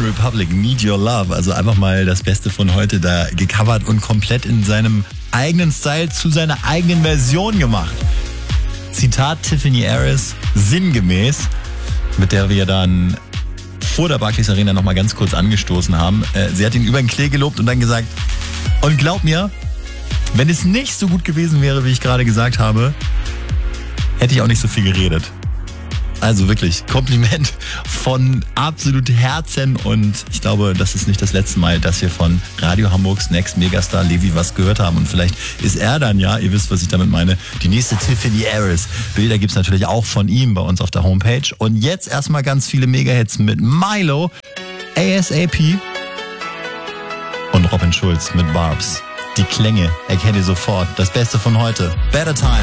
Republic, Need Your Love. Also einfach mal das Beste von heute da gecovert und komplett in seinem eigenen Style zu seiner eigenen Version gemacht. Zitat Tiffany Harris, sinngemäß, mit der wir dann vor der Barclays Arena nochmal ganz kurz angestoßen haben. Sie hat ihn über den Klee gelobt und dann gesagt, und glaub mir, wenn es nicht so gut gewesen wäre, wie ich gerade gesagt habe, hätte ich auch nicht so viel geredet. Also wirklich, Kompliment von absolut Herzen und ich glaube, das ist nicht das letzte Mal, dass wir von Radio Hamburgs Next Megastar Levi was gehört haben und vielleicht ist er dann, ja, ihr wisst, was ich damit meine, die nächste Tiffany Harris. Bilder gibt's natürlich auch von ihm bei uns auf der Homepage und jetzt erstmal ganz viele Megahits mit Milo, ASAP und Robin Schulz mit Barbs. Die Klänge erkennt ihr sofort. Das Beste von heute. Better Time.